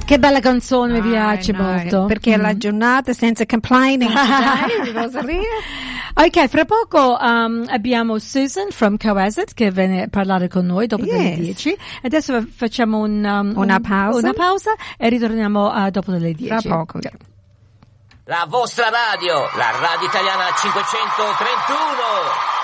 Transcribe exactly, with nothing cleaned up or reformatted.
Che bella canzone, mi piace no, molto. Perché mm. la giornata senza complaining today, Rosaria. Ok, fra poco um, abbiamo Susan from Cohasset che viene a parlare con noi dopo Yes. le dieci. Adesso facciamo un, um, Una un- pausa. una pausa e ritorniamo uh, dopo le dieci. Tra poco. La vostra radio, la radio italiana cinquecentotrentuno.